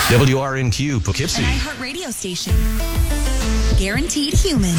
WRNQ Poughkeepsie. An iHeart radio station. Guaranteed human.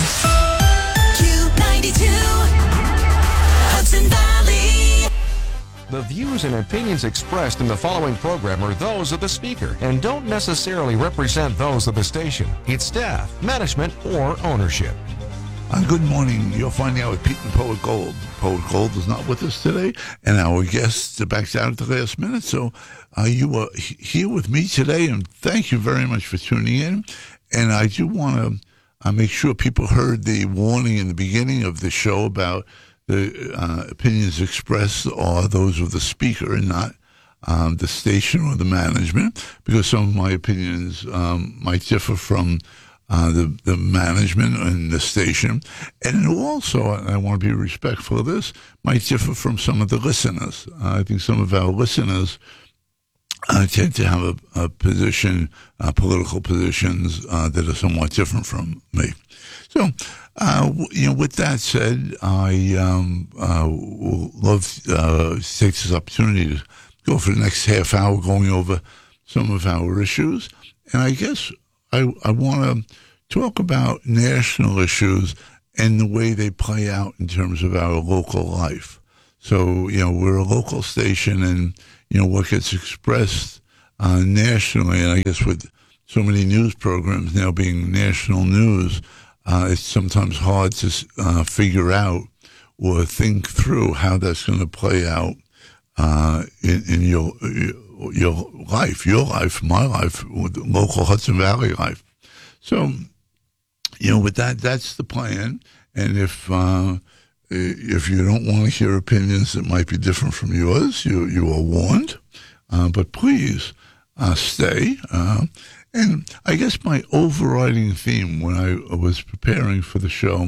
Q92. Hudson Valley. The views and opinions expressed in the following program are those of the speaker and don't necessarily represent those of the station, its staff, management, or ownership. Good morning. You're finding out with Pete and Poet Gold. Poet Gold is not with us today, and our guest backed out at the last minute. So you are here with me today, and thank you very much for tuning in. And I do want to make sure people heard the warning in the beginning of the show about the opinions expressed are those of the speaker and not the station or the management, because some of my opinions might differ from the management and the station. And also, I want to be respectful of this, might differ from some of the listeners. I think some of our listeners tend to have a position, political positions that are somewhat different from me. So, with that said, I will love to take this opportunity to go for the next half hour going over some of our issues. And I guess I want to talk about national issues and the way they play out in terms of our local life. So, we're a local station, and, what gets expressed nationally, and I guess with so many news programs now being national news, it's sometimes hard to figure out or think through how that's going to play out in your life, my life, with local Hudson Valley life. So, with that's the plan. And if you don't want to hear opinions that might be different from yours, you are warned. But please stay. And I guess my overriding theme when I was preparing for the show,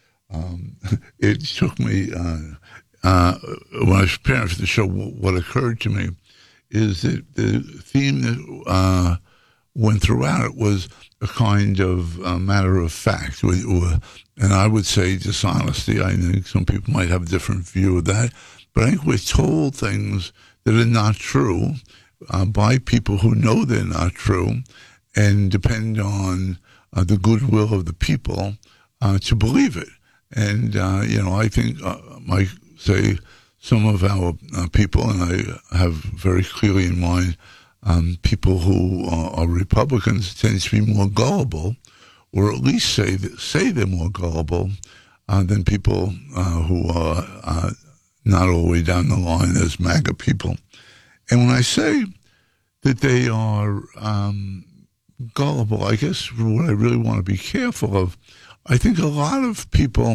it took me, when I was preparing for the show, what occurred to me is that the theme that went throughout it was a kind of matter of fact, and I would say dishonesty. I think some people might have a different view of that, but I think we're told things that are not true by people who know they're not true and depend on the goodwill of the people to believe it. And, I think, might say some of our people, and I have very clearly in mind people who are Republicans, tend to be more gullible, or at least say they're more gullible than people who are not all the way down the line as MAGA people. And when I say that they are gullible, I guess what I really want to be careful of, I think a lot of people,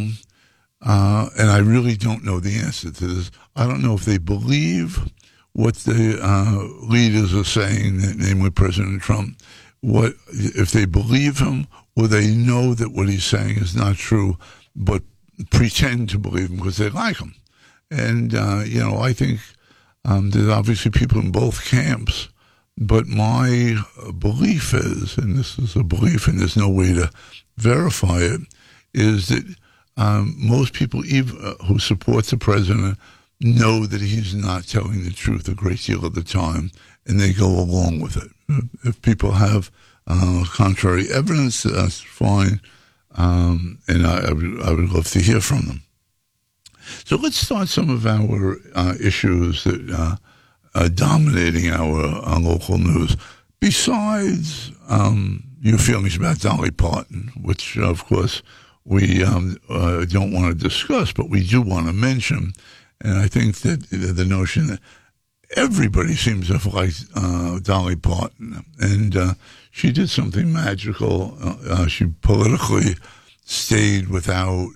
and I really don't know the answer to this, I don't know if they believe what the leaders are saying, namely President Trump, what if they believe him, or they know that what he's saying is not true, but pretend to believe him because they like him. And, I think there's obviously people in both camps, but my belief is, and this is a belief and there's no way to verify it, is that most people even who support the president know that he's not telling the truth a great deal of the time, and they go along with it. If people have contrary evidence, that's fine, and I would love to hear from them. So let's start some of our issues that are dominating our local news. Besides your feelings about Dolly Parton, which, of course, we don't want to discuss, but we do want to mention. And I think that the notion that everybody seems to have liked Dolly Parton, and she did something magical. She politically stayed without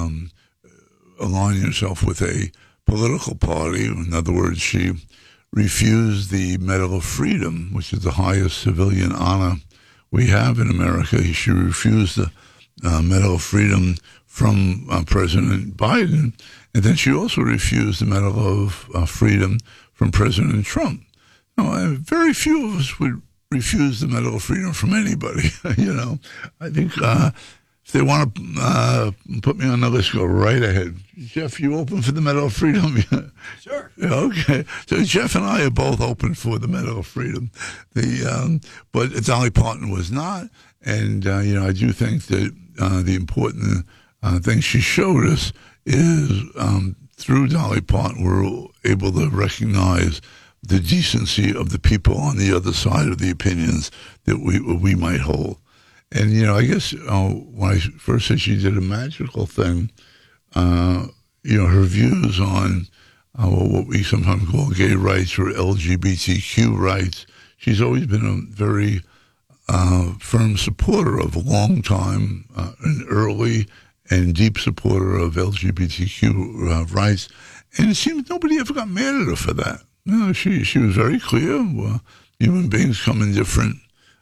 aligning herself with a political party. In other words, she refused the Medal of Freedom, which is the highest civilian honor we have in America. She refused the Medal of Freedom from President Biden, and then she also refused the Medal of Freedom from President Trump. Now, very few of us would refuse the Medal of Freedom from anybody. I think if they want to put me on the list, go right ahead. Jeff, you open for the Medal of Freedom? Sure. Yeah, okay. So Jeff and I are both open for the Medal of Freedom. But Dolly Parton was not. And, I do think that the important thing she showed us is through Dolly Parton, we're able to recognize the decency of the people on the other side of the opinions that we might hold. And, I guess when I first said she did a magical thing, her views on what we sometimes call gay rights or LGBTQ rights, she's always been a very firm supporter of a long time, an early and deep supporter of LGBTQ rights. And it seems nobody ever got mad at her for that. She was very clear. Well, human beings come in different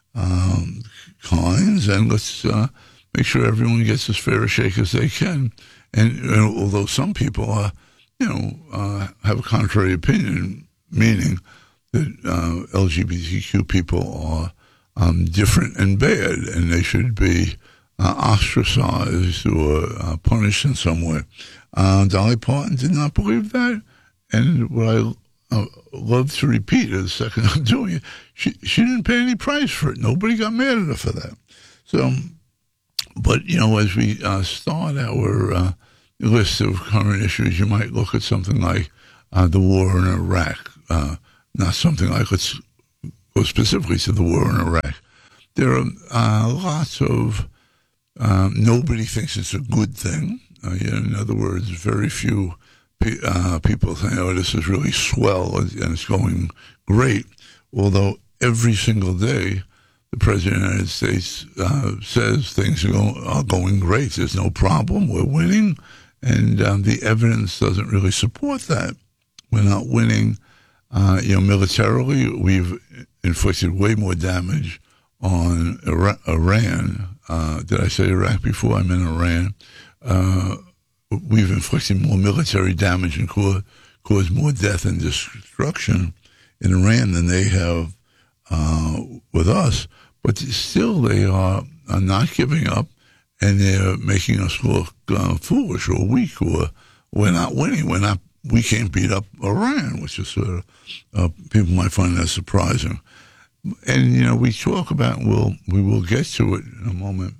kinds, and let's make sure everyone gets as fair a shake as they can. And although some people, have a contrary opinion, meaning that LGBTQ people are different and bad, and they should be ostracized or punished in some way. Dolly Parton did not believe that, and what I love to repeat is the second I'm doing it, she didn't pay any price for it. Nobody got mad at her for that. So, but, as we start our list of current issues, you might look at something like the war in Iraq, not something like, let's go specifically to the war in Iraq. There are lots of, nobody thinks it's a good thing. In other words, very few people say, oh, this is really swell and it's going great. Although every single day, the President of the United States says things are going great. There's no problem. We're winning. And the evidence doesn't really support that. We're not winning. Militarily, we've inflicted way more damage on Iran. Did I say Iraq before? I meant Iran. We've inflicted more military damage and caused more death and destruction in Iran than they have with us. But still, they are not giving up, and they're making us look foolish or weak, or we're not winning. We can't beat up Iran, which is sort of people might find that surprising. And we talk about, we will get to it in a moment,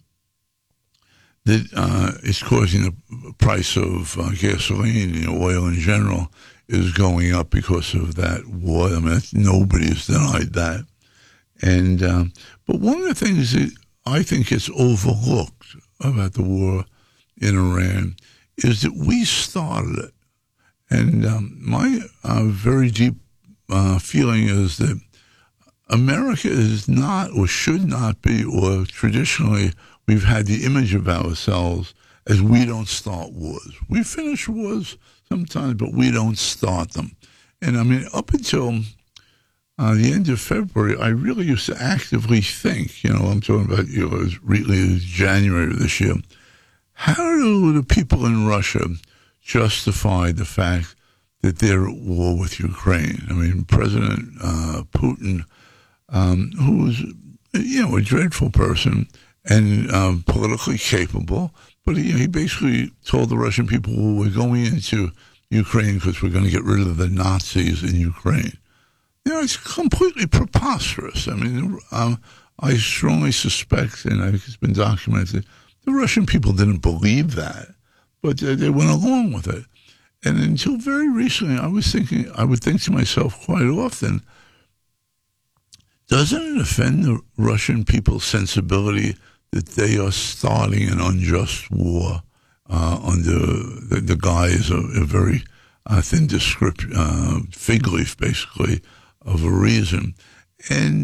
that it's causing the price of gasoline, oil in general, is going up because of that war. I mean, nobody's denied that. And but one of the things that I think is overlooked about the war in Iran is that we started it. And my very deep feeling is that America is not, or should not be, or traditionally we've had the image of ourselves as we don't start wars. We finish wars sometimes, but we don't start them. And I mean, up until the end of February, I really used to actively think, I'm talking about, as recently as January of this year, how do the people in Russia justify the fact that they're at war with Ukraine? I mean, President Putin, who's, a dreadful person and politically capable, but he basically told the Russian people, well, we're going into Ukraine because we're going to get rid of the Nazis in Ukraine. It's completely preposterous. I mean, I strongly suspect, and I think it's been documented, the Russian people didn't believe that, but they went along with it. And until very recently, I would think to myself quite often, doesn't it offend the Russian people's sensibility that they are starting an unjust war under the guise of a very thin description, fig leaf, basically, of a reason? And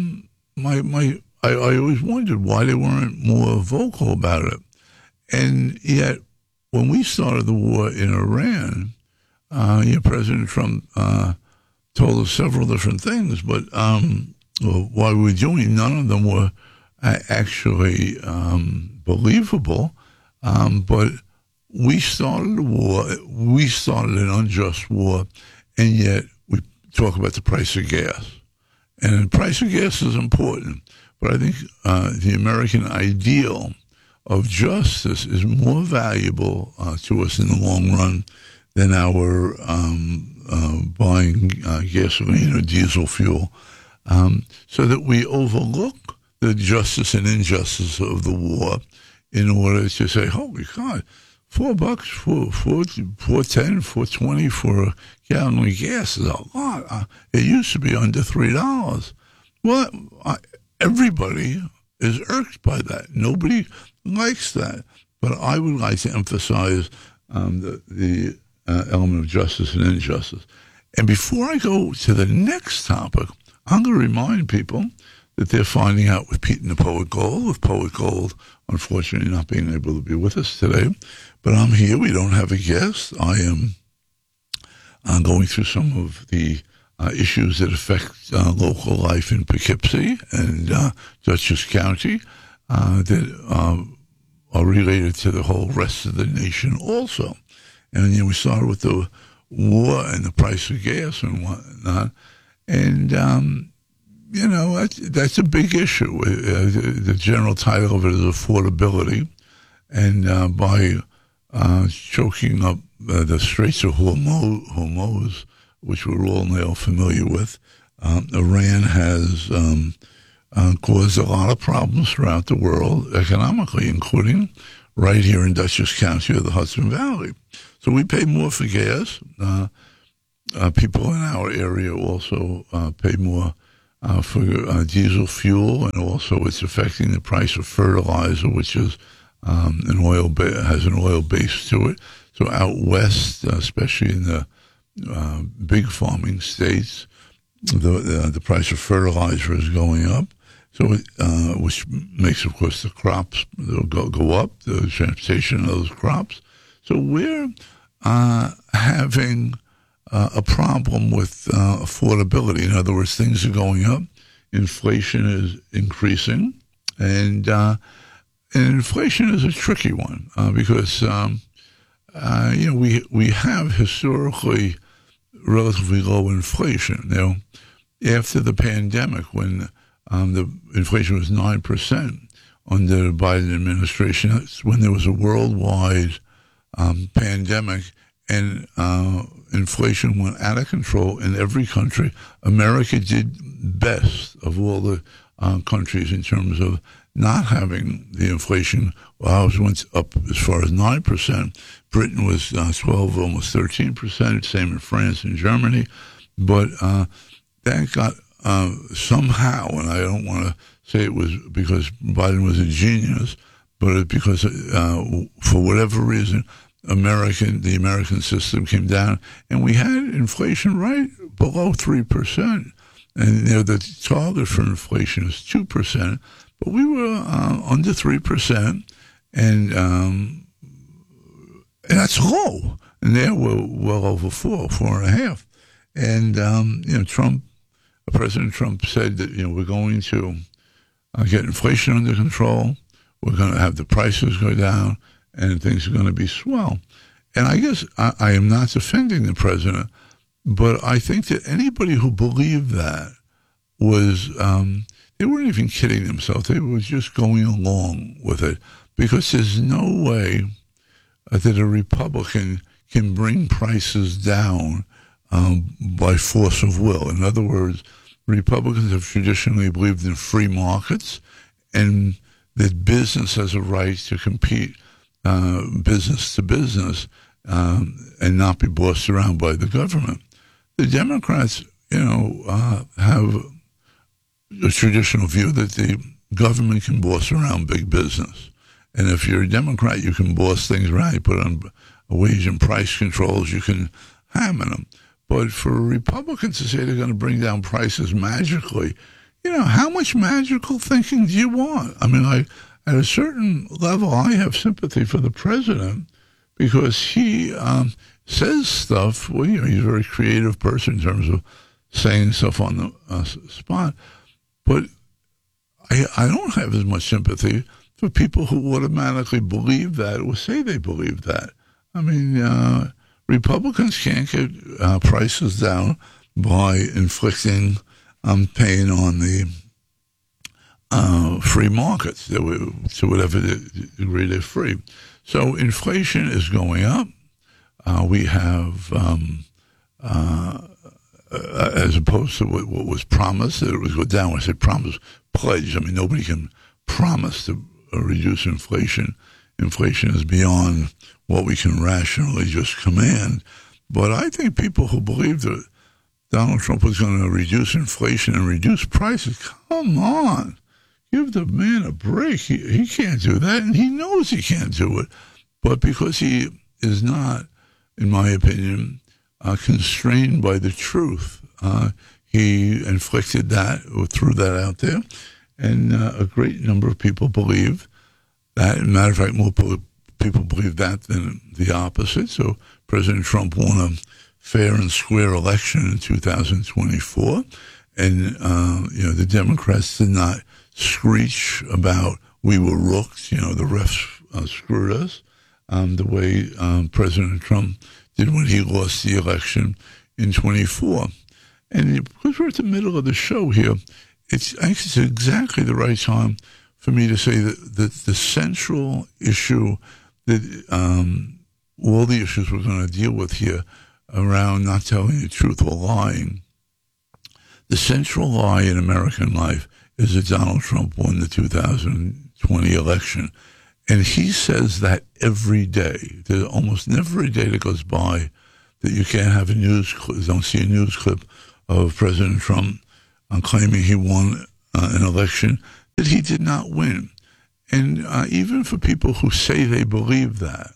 I always wondered why they weren't more vocal about it. And yet, when we started the war in Iran, President Trump told us several different things, but while we were doing, none of them were actually believable. But we started a war. We started an unjust war, and yet we talk about the price of gas. And the price of gas is important, but I think the American ideal of justice is more valuable to us in the long run than our buying gasoline or diesel fuel, so that we overlook the justice and injustice of the war in order to say, holy God, $4, $4.10, $4.20 for a gallon of gas is a lot. It used to be under $3. Well, everybody is irked by that. Nobody likes that. But I would like to emphasize the element of justice and injustice. And before I go to the next topic, I'm going to remind people that they're finding out with Pete and the Poet Gold, with Poet Gold unfortunately not being able to be with us today. But I'm here. We don't have a guest. I am going through some of the issues that affect local life in Poughkeepsie and Dutchess County that are related to the whole rest of the nation also. And we started with the war and the price of gas and whatnot. And, that's a big issue. The general title of it is affordability. And by choking up the Straits of Hormuz, which we're all now familiar with, Iran has caused a lot of problems throughout the world economically, including right here in Dutchess County or the Hudson Valley. So we pay more for gas. People in our area also pay more for diesel fuel, and also it's affecting the price of fertilizer, which is has an oil base to it. So out west, especially in the big farming states, the price of fertilizer is going up. So, which makes, of course, the crops go up, the transportation of those crops. So we're having a problem with affordability. In other words, things are going up, inflation is increasing, and inflation is a tricky one because we have historically relatively low inflation. Now, after the pandemic, when the inflation was 9% under the Biden administration, that's when there was a worldwide pandemic, and inflation went out of control in every country. America did best of all the countries in terms of not having the inflation. Well, ours went up as far as 9%. Britain was 12, almost 13%. Same in France and Germany. But that got somehow, and I don't want to say it was because Biden was a genius, but because for whatever reason, the American system came down, and we had inflation right below 3%. And the target for inflation is 2%, but we were under 3%, and that's low. And there we're well over 4.5. And President Trump said that we're going to get inflation under control. We're going to have the prices go down, and things are going to be swell. And I guess I am not defending the president, but I think that anybody who believed that was, they weren't even kidding themselves. They were just going along with it, because there's no way that a Republican can bring prices down by force of will. In other words, Republicans have traditionally believed in free markets and that business has a right to compete business to business and not be bossed around by the government. The Democrats, have a traditional view that the government can boss around big business. And if you're a Democrat, you can boss things around. You put on wage and price controls, you can hammer them. But for Republicans to say they're going to bring down prices magically, how much magical thinking do you want? I mean, at a certain level, I have sympathy for the president because he says stuff. Well, he's a very creative person in terms of saying stuff on the spot. But I don't have as much sympathy for people who automatically believe that or say they believe that. I mean, Republicans can't get prices down by inflicting pain on the free markets that to whatever degree they're free. So inflation is going up. We have, as opposed to what was promised, that it was go down. When I say promise, pledge. I mean, nobody can promise to reduce inflation. Inflation is beyond what we can rationally just command. But I think people who believe that Donald Trump was going to reduce inflation and reduce prices, come on. Give the man a break. He can't do that, and he knows he can't do it. But because he is not, in my opinion, constrained by the truth, he inflicted that or threw that out there, and a great number of people believe that. As a matter of fact, more people believe that than the opposite. So President Trump won a fair and square election in 2024, and the Democrats did not screech about we were rooks, the refs screwed us, the way President Trump did when he lost the election in 24. And because we're at the middle of the show here, I think it's exactly the right time for me to say that the central issue that all the issues we're going to deal with here around not telling the truth or lying, the central lie in American life is that Donald Trump won the 2020 election. And he says that every day. There's almost never a day that goes by that you can't have don't see a news clip of President Trump claiming he won an election that he did not win. And even for people who say they believe that,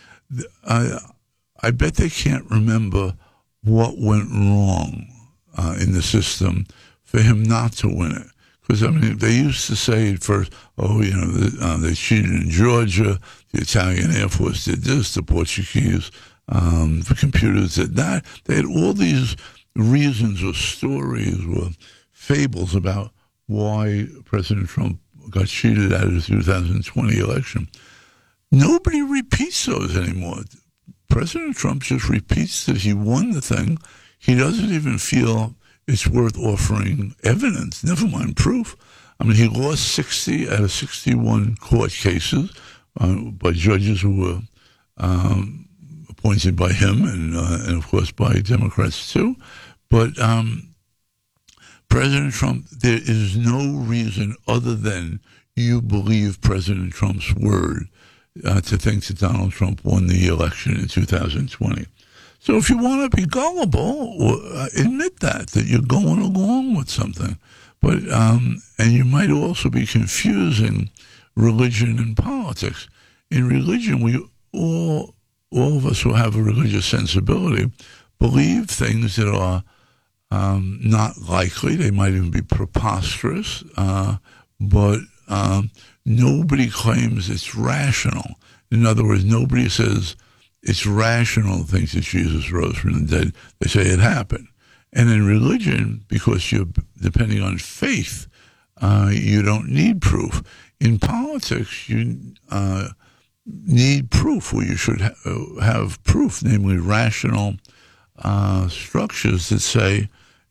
I bet they can't remember what went wrong in the system for him not to win it. Because, they used to say at first, they cheated in Georgia, the Italian Air Force did this, the Portuguese for computers did that. They had all these reasons or stories or fables about why President Trump got cheated out of the 2020 election. Nobody repeats those anymore. President Trump just repeats that he won the thing. He doesn't even feel it's worth offering evidence, never mind proof. He lost 60 out of 61 court cases by judges who were appointed by him and of course, by Democrats too. But President Trump, there is no reason other than you believe President Trump's word to think that Donald Trump won the election in 2020. So if you want to be gullible, admit that you're going along with something. But and you might also be confusing religion and politics. In religion, we all of us who have a religious sensibility believe things that are not likely. They might even be preposterous, but nobody claims it's rational. In other words, nobody says it's rational to think that Jesus rose from the dead. They say it happened. And in religion, because you're depending on faith, you don't need proof. In politics, you need proof, or you should have proof, namely rational structures that say,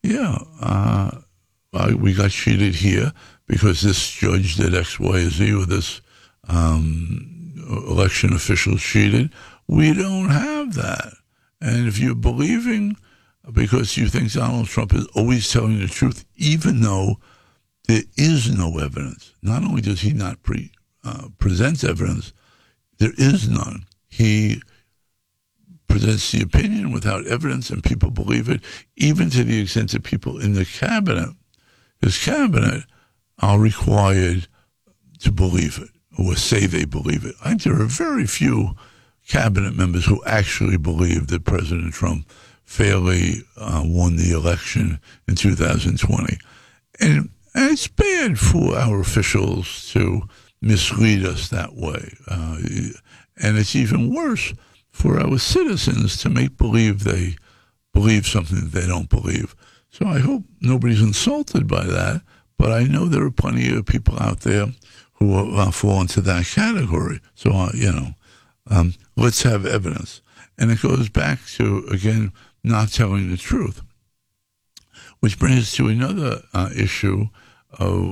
we got cheated here because this judge did X, Y, or Z, or this election official cheated. We don't have that. And if you're believing because you think Donald Trump is always telling the truth, even though there is no evidence, not only does he not present evidence, there is none. He presents the opinion without evidence, and people believe it, even to the extent that people in the cabinet, his cabinet, are required to believe it or say they believe it. I think there are very few cabinet members who actually believe that President Trump fairly won the election in 2020. And it's bad for our officials to mislead us that way. And it's even worse for our citizens to make believe they believe something that they don't believe. So I hope nobody's insulted by that, but I know there are plenty of people out there who fall into that category. So, let's have evidence. And it goes back to, again, not telling the truth, which brings us to another issue of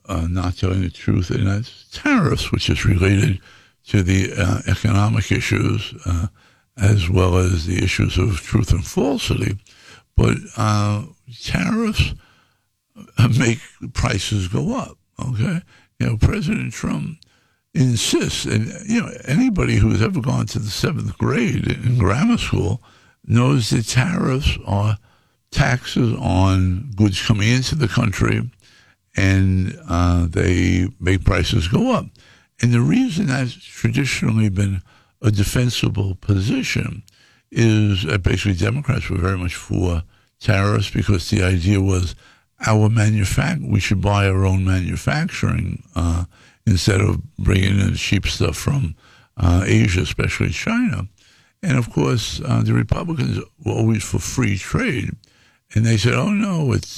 not telling the truth, and that's tariffs, which is related to the economic issues as well as the issues of truth and falsity. But tariffs make prices go up, okay? President Trump insists, and, anybody who has ever gone to the 7th grade in grammar school knows that tariffs are taxes on goods coming into the country, and they make prices go up. And the reason that's traditionally been a defensible position is that basically Democrats were very much for tariffs because the idea was we should buy our own manufacturing instead of bringing in cheap stuff from Asia, especially China. And of course, the Republicans were always for free trade, and they said, "Oh no, it's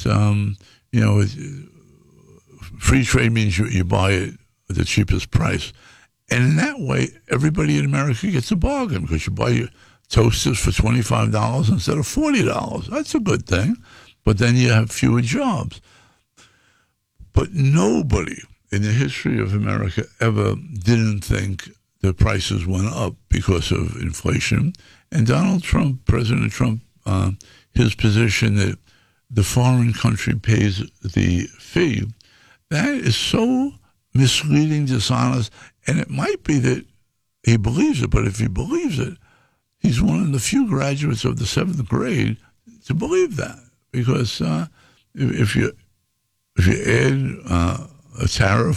free trade means you buy it at the cheapest price." And in that way, everybody in America gets a bargain because you buy your toasters for $25 instead of $40. That's a good thing. But then you have fewer jobs. But nobody in the history of America ever didn't think the prices went up because of inflation. And Donald Trump, President Trump, his position that the foreign country pays the fee, that is so misleading, dishonest, and it might be that he believes it, but if he believes it, he's one of the few graduates of the 7th grade to believe that. Because if you add a tariff